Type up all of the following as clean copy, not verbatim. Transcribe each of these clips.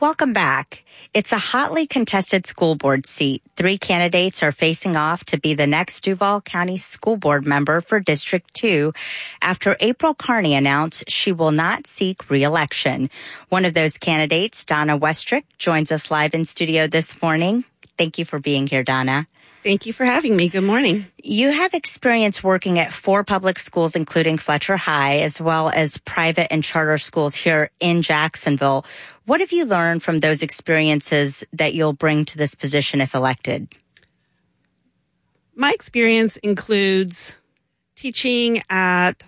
Welcome back. It's a hotly contested school board seat. 3 candidates are facing off to be the next Duval County School Board member for District 2 after April Carney announced she will not seek re-election. One of those candidates, Donna Westrick, joins us live in studio this morning. Thank you for being here, Donna. Thank you for having me. Good morning. You have experience working at 4 public schools, including Fletcher High, as well as private and charter schools here in Jacksonville. What have you learned from those experiences that you'll bring to this position if elected? My experience includes teaching at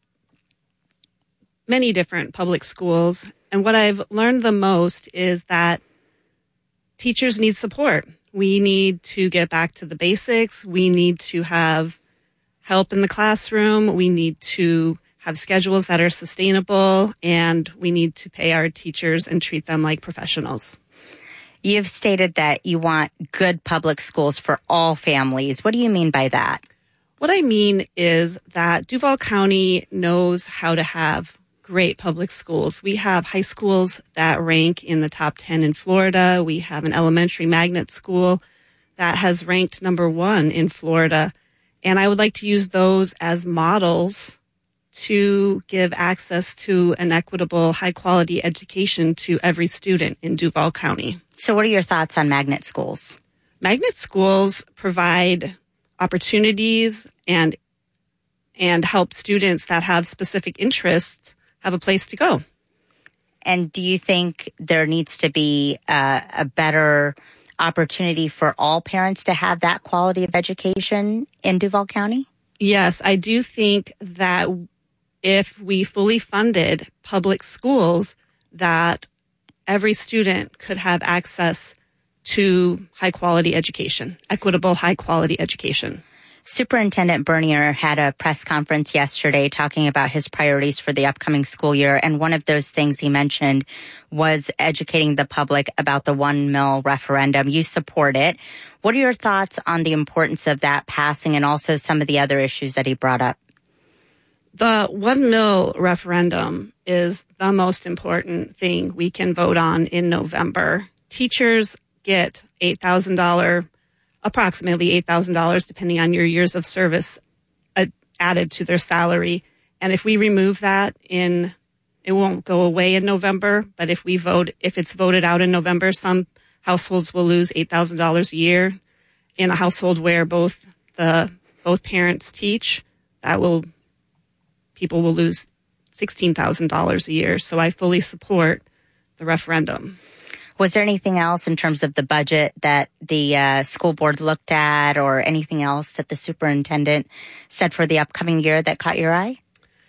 many different public schools. And what I've learned the most is that teachers need support. We need to get back to the basics. We need to have help in the classroom. We need to have schedules that are sustainable, and we need to pay our teachers and treat them like professionals. You've stated that you want good public schools for all families. What do you mean by that? What I mean is that Duval County knows how to have great public schools. We have high schools that rank in the top 10 in Florida. We have an elementary magnet school that has ranked number 1 in Florida. And I would like to use those as models to give access to an equitable, high-quality education to every student in Duval County. So what are your thoughts on magnet schools? Magnet schools provide opportunities and help students that have specific interests have a place to go. And do you think there needs to be a better opportunity for all parents to have that quality of education in Duval County? Yes, I do think that if we fully funded public schools, that every student could have access to high-quality education, equitable, high-quality education. Superintendent Bernier had a press conference yesterday talking about his priorities for the upcoming school year, and one of those things he mentioned was educating the public about the 1 mil referendum. You support it. What are your thoughts on the importance of that passing and also some of the other issues that he brought up? The 1 mil referendum is the most important thing we can vote on in November. Teachers get approximately $8,000, depending on your years of service, added to their salary. And if we remove that it won't go away in November, but if it's voted out in November, some households will lose $8,000 a year. In a household where both parents teach, people will lose $16,000 a year. So I fully support the referendum. Was there anything else in terms of the budget that the school board looked at or anything else that the superintendent said for the upcoming year that caught your eye?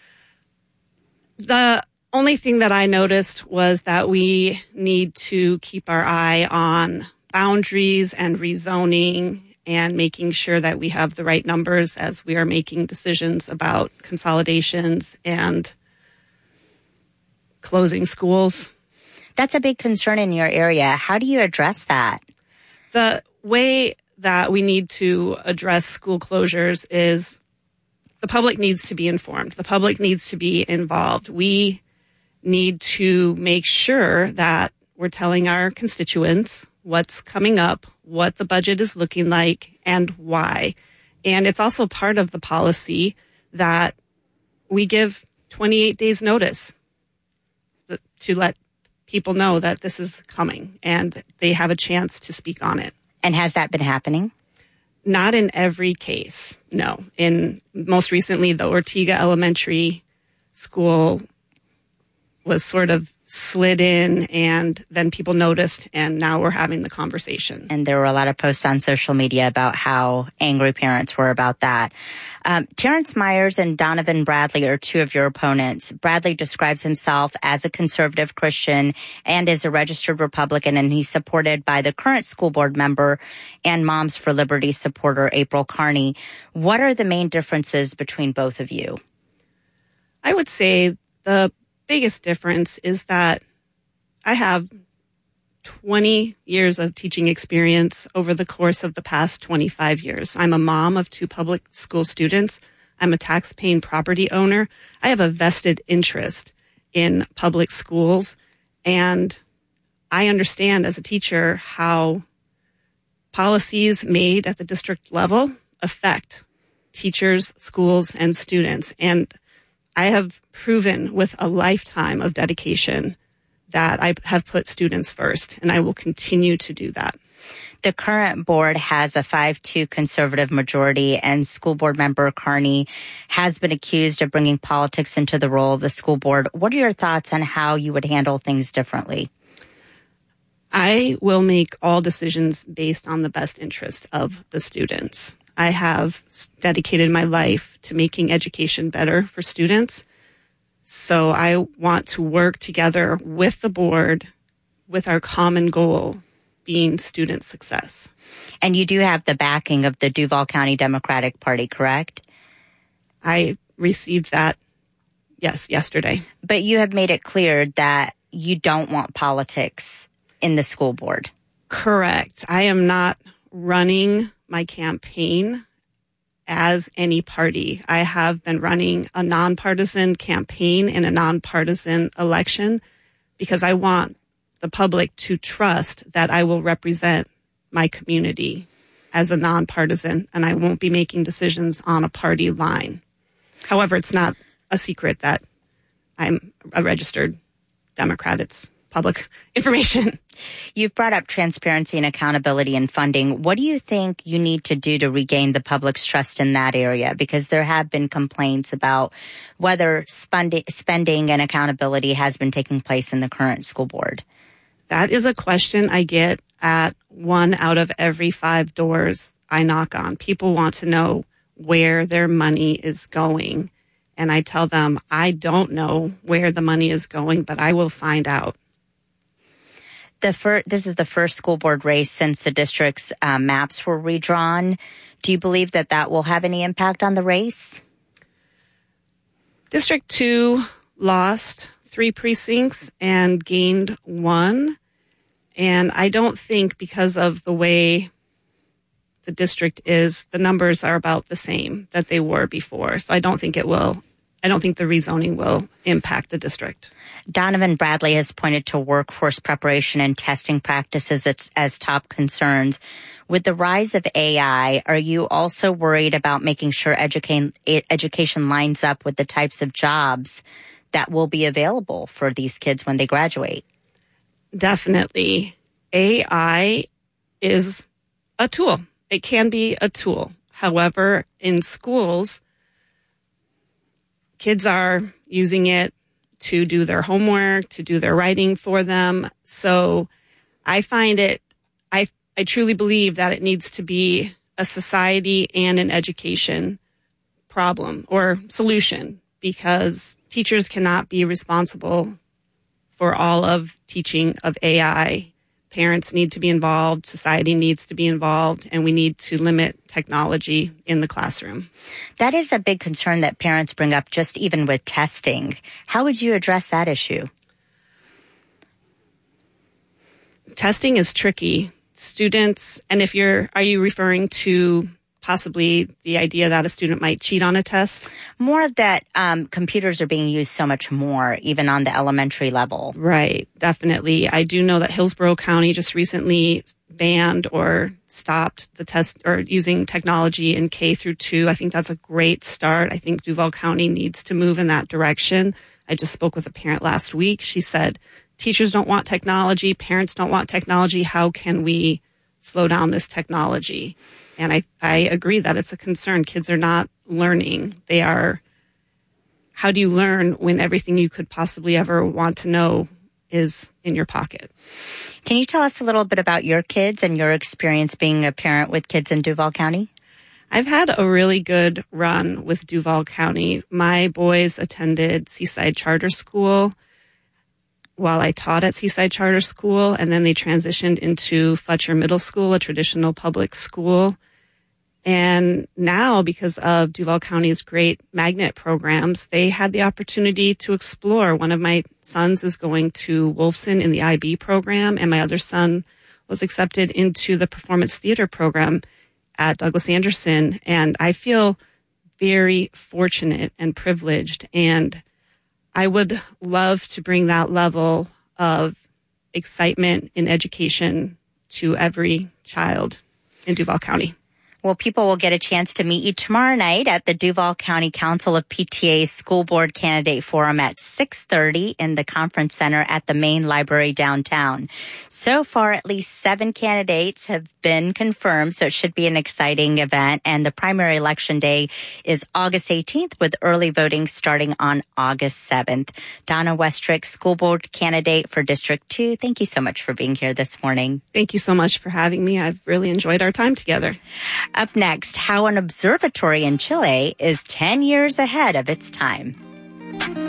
The only thing that I noticed was that we need to keep our eye on boundaries and rezoning and making sure that we have the right numbers as we are making decisions about consolidations and closing schools. That's a big concern in your area. How do you address that? The way that we need to address school closures is the public needs to be informed. The public needs to be involved. We need to make sure that we're telling our constituents what's coming up, what the budget is looking like, and why. And it's also part of the policy that we give 28 days notice to let people know that this is coming and they have a chance to speak on it. And has that been happening? Not in every case, no. In most recently, the Ortega Elementary School was sort of slid in and then people noticed and now we're having the conversation. And there were a lot of posts on social media about how angry parents were about that. Terrence Myers and Donovan Bradley are 2 of your opponents. Bradley describes himself as a conservative Christian and is a registered Republican, and he's supported by the current school board member and Moms for Liberty supporter April Carney. What are the main differences between both of you? I would say the biggest difference is that I have 20 years of teaching experience over the course of the past 25 years. I'm a mom of 2 public school students. I'm a tax-paying property owner. I have a vested interest in public schools, and I understand as a teacher how policies made at the district level affect teachers, schools, and students. And I have proven with a lifetime of dedication that I have put students first, and I will continue to do that. The current board has a 5-2 conservative majority, and school board member Carney has been accused of bringing politics into the role of the school board. What are your thoughts on how you would handle things differently? I will make all decisions based on the best interest of the students. I have dedicated my life to making education better for students. So I want to work together with the board with our common goal being student success. And you do have the backing of the Duval County Democratic Party, correct? I received that, yes, yesterday. But you have made it clear that you don't want politics in the school board. Correct. I am not running my campaign as any party. I have been running a nonpartisan campaign in a nonpartisan election because I want the public to trust that I will represent my community as a nonpartisan, and I won't be making decisions on a party line. However, it's not a secret that I'm a registered Democrat. It's public information. You've brought up transparency and accountability in funding. What do you think you need to do to regain the public's trust in that area? Because there have been complaints about whether spending and accountability has been taking place in the current school board. That is a question I get at 1 out of every 5 doors I knock on. People want to know where their money is going. And I tell them, I don't know where the money is going, but I will find out. This is the first school board race since the district's maps were redrawn. Do you believe that that will have any impact on the race? District 2 lost 3 precincts and gained 1. And I don't think because of the way the district is, the numbers are about the same that they were before. So I don't think the rezoning will impact the district. Donovan Bradley has pointed to workforce preparation and testing practices as top concerns. With the rise of AI, are you also worried about making sure education lines up with the types of jobs that will be available for these kids when they graduate? Definitely. AI is a tool. It can be a tool. However, in schools, kids are using it to do their homework, to do their writing for them. So I find I truly believe that it needs to be a society and an education problem or solution, because teachers cannot be responsible for all of teaching of AI. Parents need to be involved, society needs to be involved, and we need to limit technology in the classroom. That is a big concern that parents bring up, just even with testing. How would you address that issue? Testing is tricky. Students, and are you referring to possibly the idea that a student might cheat on a test? More that computers are being used so much more, even on the elementary level. Right, definitely. I do know that Hillsborough County just recently banned or stopped the test or using technology in K through 2. I think that's a great start. I think Duval County needs to move in that direction. I just spoke with a parent last week. She said, teachers don't want technology, parents don't want technology. How can we slow down this technology? And I agree that it's a concern. Kids are not learning. How do you learn when everything you could possibly ever want to know is in your pocket? Can you tell us a little bit about your kids and your experience being a parent with kids in Duval County? I've had a really good run with Duval County. My boys attended Seaside Charter School while I taught at Seaside Charter School, and then they transitioned into Fletcher Middle School, a traditional public school. And now, because of Duval County's great magnet programs, they had the opportunity to explore. One of my sons is going to Wolfson in the IB program, and my other son was accepted into the performance theater program at Douglas Anderson. And I feel very fortunate and privileged, and I would love to bring that level of excitement in education to every child in Duval County. Well, people will get a chance to meet you tomorrow night at the Duval County Council of PTA's School Board Candidate Forum at 6:30 in the Conference Center at the main library downtown. So far, at least 7 candidates have been confirmed, so it should be an exciting event. And the primary election day is August 18th, with early voting starting on August 7th. Donna Westrick, School Board Candidate for District 2, thank you so much for being here this morning. Thank you so much for having me. I've really enjoyed our time together. Up next, how an observatory in Chile is 10 years ahead of its time.